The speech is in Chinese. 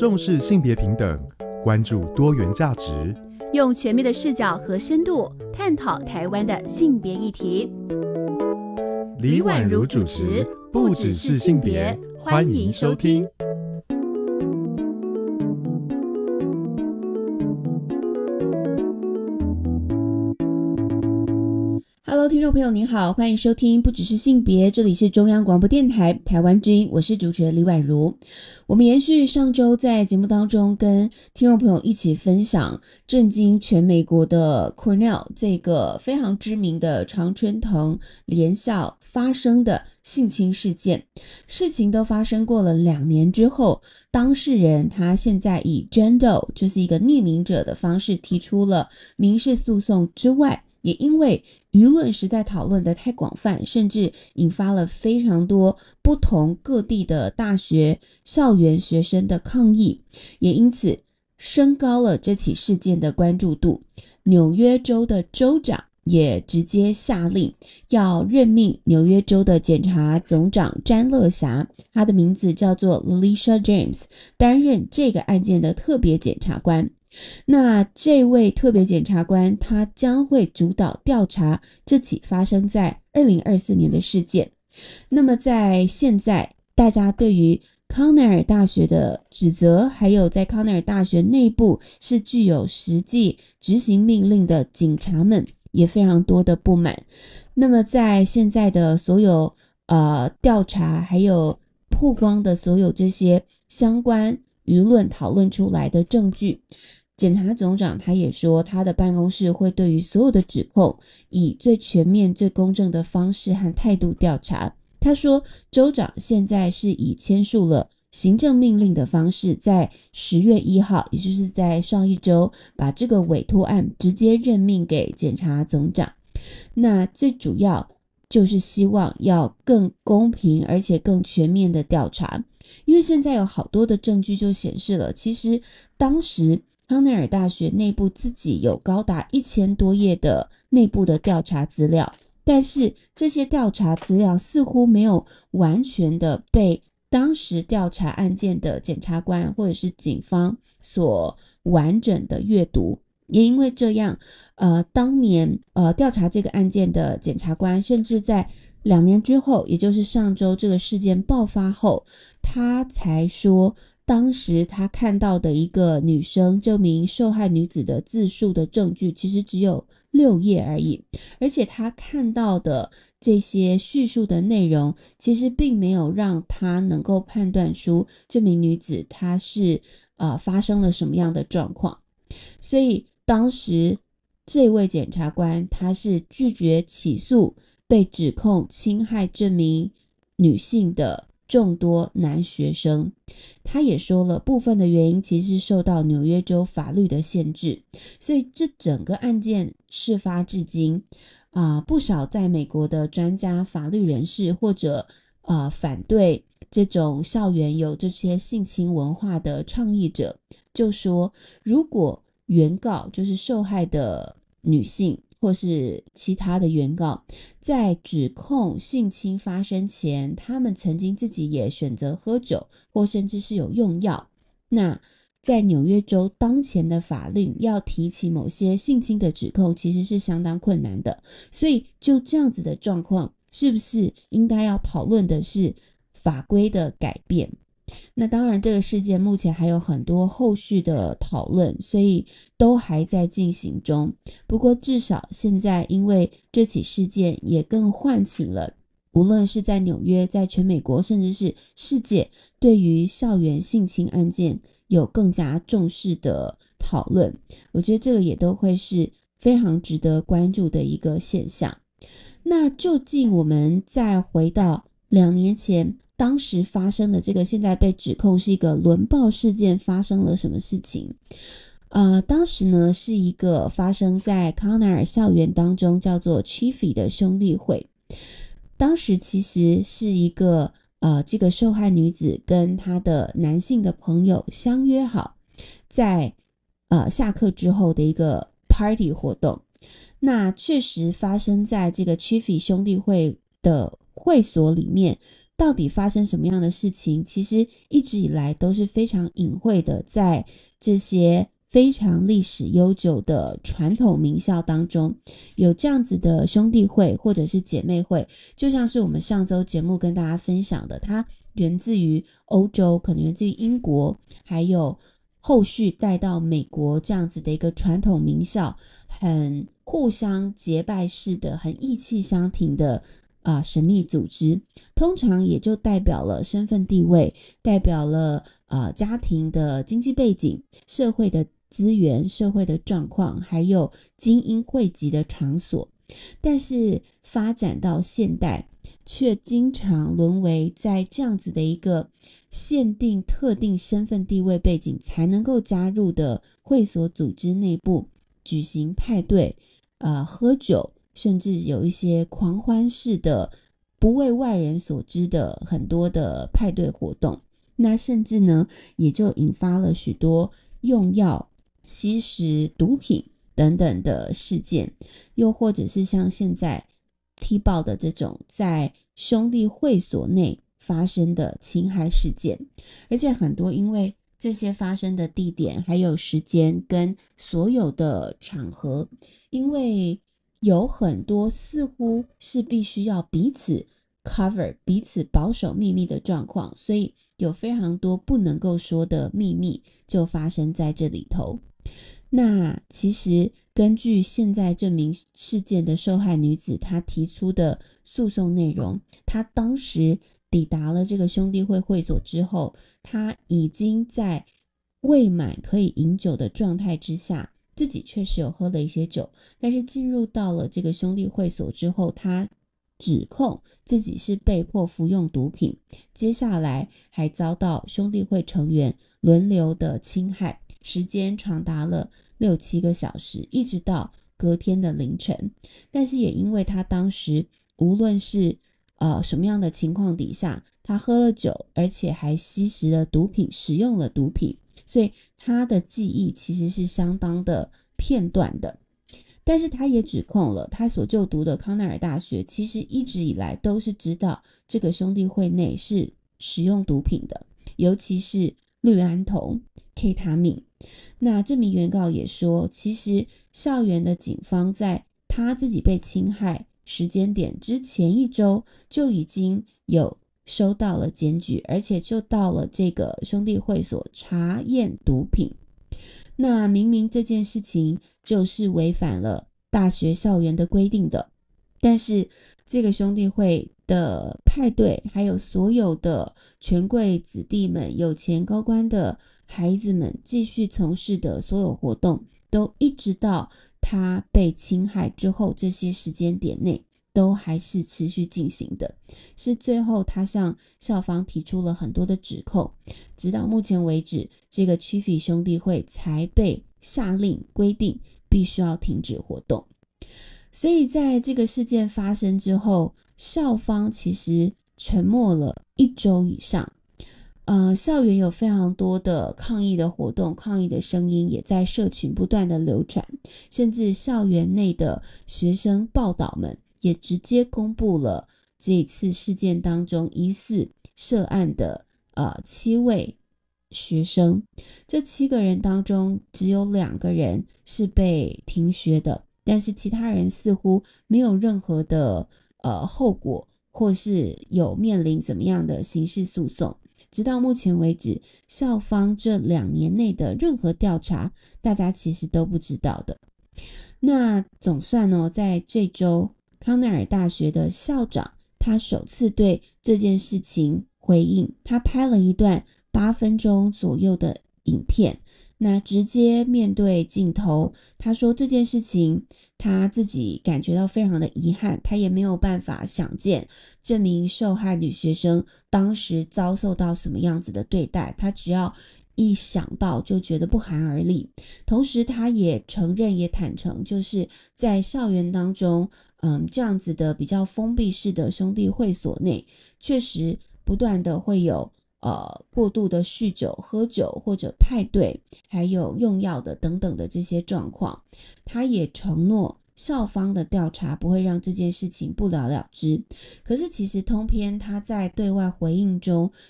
重视性别平等，关注多元价值， 用全面的视角和深度探讨台湾的性别议题。 李婉如主持，不只是性别，欢迎收听。 Hello， 听众朋友您好，欢迎收听不只是性别，这里是中央广播电台台湾之音，我是主持人李婉如。我们延续上周在节目当中跟听众朋友一起分享震惊全美国的 Cornell 这个非常知名的常春藤联校发生的性侵事件。事情都发生过了2年之后，当事人他现在以 Jane Doe 就是一个匿名者的方式提出了民事诉讼之外，也因为舆论实在讨论的太广泛，甚至引发了非常多不同各地的大学校园学生的抗议，也因此升高了这起事件的关注度。纽约州的州长也直接下令要任命纽约州的检察总长詹乐霞，他的名字叫做 Letitia James， 担任这个案件的特别检察官。那这位特别检察官他将会主导调查这起发生在2024年的事件。那么在现在大家对于康奈尔大学的指责，还有在康奈尔大学内部是具有实际执行命令的警察们也非常多的不满。那么在现在的所有调查还有曝光的所有这些相关舆论讨论出来的证据，检察总长他也说他的办公室会对于所有的指控以最全面最公正的方式和态度调查。他说州长现在是以签署了行政命令的方式，在10月1号也就是在上一周把这个委托案直接任命给检察总长。那最主要就是希望要更公平而且更全面的调查，因为现在有好多的证据就显示了，其实当时康奈尔大学内部自己有高达1000多页的内部的调查资料，但是这些调查资料似乎没有完全的被当时调查案件的检察官或者是警方所完整的阅读。也因为这样当年调查这个案件的检察官甚至在2年之后，也就是上周这个事件爆发后，他才说当时他看到的一个女生这名受害女子的自述的证据其实只有6页而已，而且他看到的这些叙述的内容其实并没有让他能够判断出这名女子她是发生了什么样的状况。所以当时这位检察官他是拒绝起诉被指控侵害这名女性的众多男学生。他也说了部分的原因其实是受到纽约州法律的限制。所以这整个案件事发至今不少在美国的专家法律人士或者反对这种校园有这些性侵文化的倡议者就说，如果原告就是受害的女性或是其他的原告在指控性侵发生前，他们曾经自己也选择喝酒或甚至是有用药，那在纽约州当前的法令要提起某些性侵的指控其实是相当困难的。所以就这样子的状况，是不是应该要讨论的是法规的改变？那当然这个事件目前还有很多后续的讨论，所以都还在进行中。不过至少现在因为这起事件也更唤醒了无论是在纽约在全美国甚至是世界对于校园性侵案件有更加重视的讨论。我觉得这个也都会是非常值得关注的一个现象。那究竟我们再回到2年前当时发生的这个现在被指控是一个轮暴事件发生了什么事情？当时呢是一个发生在康奈尔校园当中叫做 Chiefy 的兄弟会。当时其实是一个这个受害女子跟她的男性的朋友相约好在下课之后的一个 party 活动。那确实发生在这个 Chiefy 兄弟会的会所里面， 到底发生什么样的事情，其实一直以来都是非常隐晦的，在这些非常历史悠久的传统名校当中，有这样子的兄弟会或者是姐妹会，就像是我们上周节目跟大家分享的，它源自于欧洲，可能源自于英国，还有后续带到美国这样子的一个传统名校，很互相结拜式的，很意气相挺的神秘组织，通常也就代表了身份地位，代表了家庭的经济背景，社会的资源，社会的状况，还有精英汇集的场所。但是发展到现代，却经常沦为在这样子的一个限定特定身份地位背景才能够加入的会所组织内部举行派对，喝酒，甚至有一些狂欢式的不为外人所知的很多的派对活动。那甚至呢，也就引发了许多用药、吸食毒品等等的事件，又或者是像现在踢爆的这种在兄弟会所内发生的侵害事件。而且很多因为这些发生的地点还有时间跟所有的场合，因为有很多似乎是必须要彼此 cover 彼此保守秘密的状况，所以有非常多不能够说的秘密就发生在这里头。那其实根据现在这名事件的受害女子她提出的诉讼内容，她当时抵达了这个兄弟会会所之后，她已经在未满可以饮酒的状态之下，自己确实有喝了一些酒，但是进入到了这个兄弟会所之后，她指控自己是被迫服用毒品，接下来还遭到兄弟会成员轮流的侵害，时间长达了6-7个小时，一直到隔天的凌晨。但是也因为他当时无论是什么样的情况底下，他喝了酒，而且还吸食了毒品，使用了毒品，所以他的记忆其实是相当的片段的。但是他也指控了他所就读的康奈尔大学其实一直以来都是知道这个兄弟会内是使用毒品的，尤其是氯胺酮 K 他命。那这名原告也说，其实校园的警方在他自己被侵害时间点之前1周就已经有收到了检举，而且就到了这个兄弟会所查验毒品。那明明这件事情就是违反了大学校园的规定的，但是这个兄弟会的派对还有所有的权贵子弟们、有钱高官的孩子们继续从事的所有活动，都一直到他被侵害之后，这些时间点内都还是持续进行的，是最后他向校方提出了很多的指控，直到目前为止，这个区翡兄弟会才被下令规定必须要停止活动。所以在这个事件发生之后，校方其实沉默了1周以上。校园有非常多的抗议的活动，抗议的声音也在社群不断的流传，甚至校园内的学生报道们也直接公布了这一次事件当中疑似涉案的7位学生。这7个人当中只有2个人是被停学的，但是其他人似乎没有任何的后果，或是有面临怎么样的刑事诉讼。直到目前为止，校方这2年内的任何调查，大家其实都不知道的。那总算在这周，康奈尔大学的校长他首次对这件事情回应，他拍了一段8分钟左右的影片，那直接面对镜头，他说这件事情他自己感觉到非常的遗憾，他也没有办法想见这名受害女学生当时遭受到什么样子的对待，他只要一想到就觉得不寒而栗。同时他也承认也坦诚，就是在校园当中这样子的比较封闭式的兄弟会所内，确实不断的会有过度的酗酒、喝酒或者派对，还有用药的等等的这些状况。他也承诺校方的调查不会让这件事情不了了之。可是其实通篇他在对外回应中